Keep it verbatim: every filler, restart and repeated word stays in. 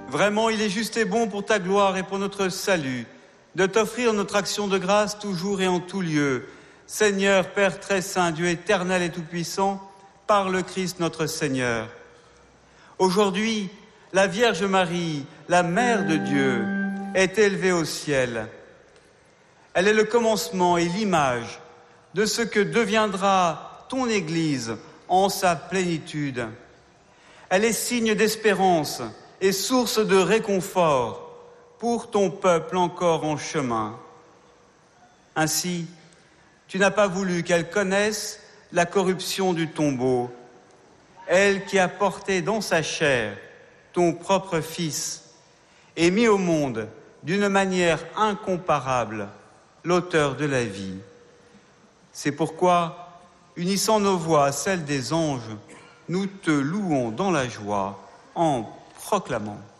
Vraiment, il est juste et bon pour ta gloire et pour notre salut, de t'offrir notre action de grâce toujours et en tout lieu. Seigneur, Père très saint, Dieu éternel et tout-puissant, par le Christ notre Seigneur. Aujourd'hui, la Vierge Marie, la Mère de Dieu, est élevée au ciel. Elle est le commencement et l'image de ce que deviendra ton Église en sa plénitude. Elle est signe d'espérance et source de réconfort pour ton peuple encore en chemin. Ainsi, tu n'as pas voulu qu'elle connaisse la corruption du tombeau, elle qui a porté dans sa chair ton propre Fils et mis au monde d'une manière incomparable l'auteur de la vie. C'est pourquoi, unissant nos voix à celles des anges, nous te louons dans la joie en proclamant.